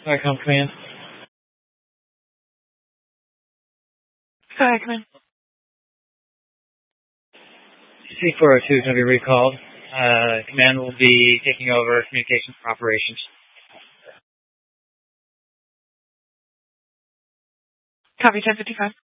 Vicom Command. Sorry, come in. C402 is going to be recalled. Command will be taking over communications for operations. Copy 1055.